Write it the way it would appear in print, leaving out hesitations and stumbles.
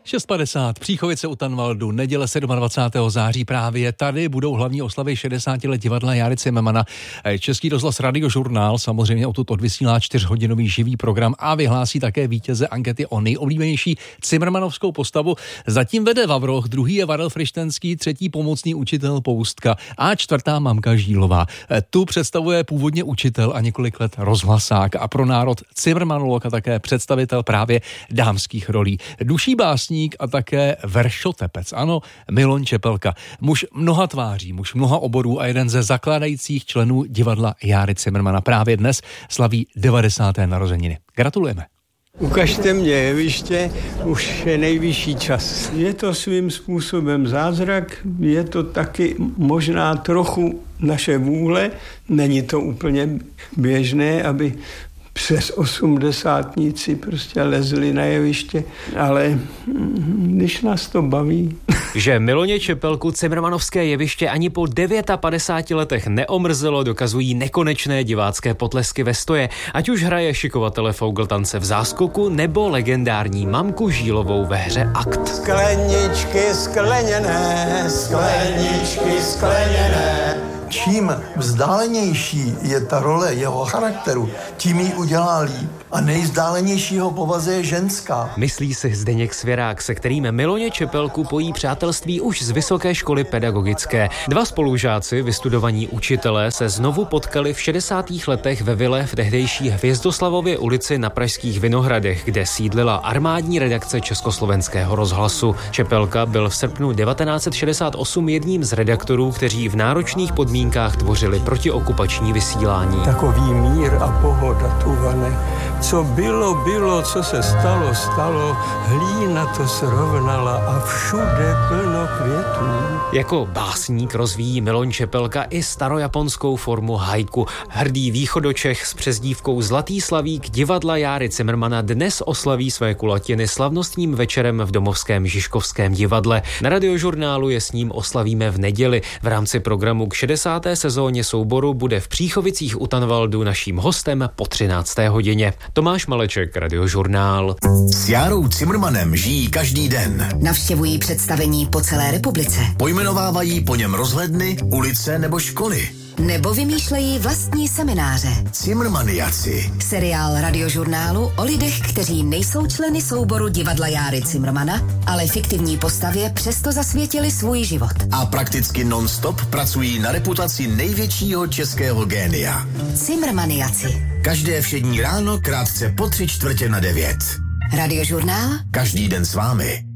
6.50, Příchovice u Tanvaldu, neděle 27. září právě tady budou hlavní oslavy 60 let divadla Járy Cimrmana. Český rozhlas Radiožurnál samozřejmě odtud odvysílá 4hodinový živý program a vyhlásí také vítěze ankety o nejoblíbenější cimrmanovskou postavu. Zatím vede Vavroch, druhý je Varel Frištenský, třetí pomocný učitel Poustka a čtvrtá mamka Žílová. Tu představuje původně učitel a několik let rozhlasák a pro národ cimrmanolog a také představitel právě dámských rolí. Duší básník a také veršotepec, ano, Miloň Čepelka. Muž mnoha tváří, muž mnoha oborů a jeden ze zakládajících členů divadla Járy Cimrmana. Právě dnes slaví 90. narozeniny. Gratulujeme. Ukažte mě jeviště, už je nejvyšší čas. Je to svým způsobem zázrak, je to taky možná trochu naše vůle, není to úplně běžné, aby přes 80níci prostě lezli na jeviště, ale když nás to baví. Že Miloně Čepelku cimrmanovské jeviště ani po 59 letech neomrzelo, dokazují nekonečné divácké potlesky ve stoje, ať už hraje šikovatele Fougltance v Záskoku nebo legendární mamku Žílovou ve hře Akt. Skleničky skleněné, skleničky skleněné. Čím vzdálenější je ta role jeho charakteru, tím ji udělá líp. A nejvzdálenějšího povaze je ženská. Myslí si Zdeněk Svěrák, se kterým Miloně Čepelku pojí přátelství už z Vysoké školy pedagogické. Dva spolužáci, vystudovaní učitelé, se znovu potkali v 60. letech ve vile v tehdejší Hvězdoslavově ulici na pražských Vinohradech, kde sídlila armádní redakce Československého rozhlasu. Čepelka byl v srpnu 1968 jedním z redaktorů, kteří v náročných podmínkách tvořili protiokupační vysílání. Takový mír a pohoda, Tuvane. Co bylo, co se stalo, hlína to srovnala a všude plno květů. Jako básník rozvíjí Miloň Čepelka i starojaponskou formu haiku. Hrdý východočech s přezdívkou Zlatý slavík divadla Járy Cimrmana dnes oslaví své kulatiny slavnostním večerem v domovském Žižkovském divadle. Na Radiožurnálu je s ním oslavíme v neděli. V rámci programu k 60. sezóně souboru bude v Příchovicích u Tanvaldu naším hostem po 13. hodině. Tomáš Maleček, Radiožurnál. S Járou Cimrmanem žijí každý den. Navštěvují představení po celé republice. Pojmenovávají po něm rozhledny, ulice nebo školy. Nebo vymýšlejí vlastní semináře. Cimrmaniaci. Seriál Radiožurnálu o lidech, kteří nejsou členy souboru divadla Járy Cimrmana, ale fiktivní postavě přesto zasvětili svůj život. A prakticky non-stop pracují na reputaci největšího českého génia. Cimrmaniaci. Každé všední ráno krátce po 8:45. Radiožurnál. Každý den s vámi.